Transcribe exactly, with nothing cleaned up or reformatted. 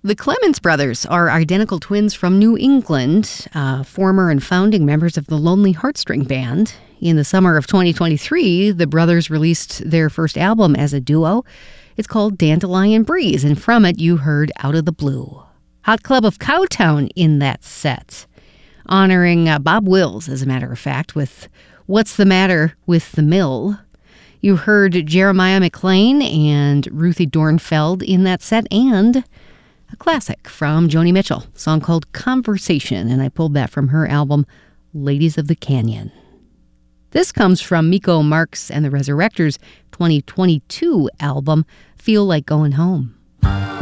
The Clements Brothers are identical twins from New England, uh, former and founding members of the Lonely Heartstring Band. In the summer of twenty twenty-three, the brothers released their first album as a duo. It's called Dandelion Breeze, and from it you heard Out of the Blue. Hot Club of Cowtown in that set, honoring uh, Bob Wills, as a matter of fact, with What's the Matter with the Mill. You heard Jeremiah McLean and Ruthie Dornfeld in that set, and a classic from Joni Mitchell, a song called Conversation, and I pulled that from her album Ladies of the Canyon. This comes from Miko Marks and the Resurrectors' twenty twenty-two album Feel Like Going Home.